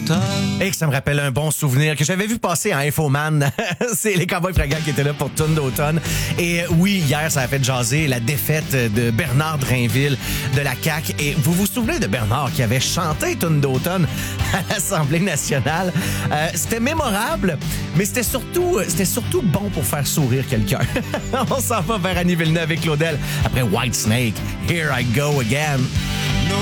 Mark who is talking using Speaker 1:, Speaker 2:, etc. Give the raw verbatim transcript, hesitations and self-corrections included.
Speaker 1: d'automne.
Speaker 2: Et que ça me rappelle un bon souvenir que j'avais vu passer en Infoman. C'est les Cowboys Fringants qui étaient là pour Tune d'automne. Et oui, hier, ça a fait jaser la défaite de Bernard Drainville de la C A Q. Et vous vous souvenez de Bernard qui avait chanté Tune d'automne à l'Assemblée nationale? Euh, c'était mémorable, mais c'était surtout, c'était surtout bon pour faire sourire quelqu'un. On s'en va vers Annie Villeneuve avec Claudel après Whitesnake. Here I go again.